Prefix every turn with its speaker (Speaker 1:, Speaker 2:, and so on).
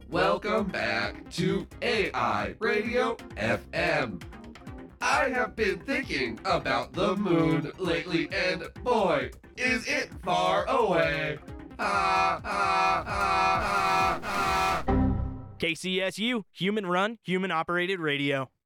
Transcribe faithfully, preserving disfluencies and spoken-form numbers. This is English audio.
Speaker 1: Welcome back to A I Radio F M. I have been thinking about the moon lately, and boy, is it far away. Ah, ah, ah, ah, ah.
Speaker 2: K C S U, human run, human operated radio.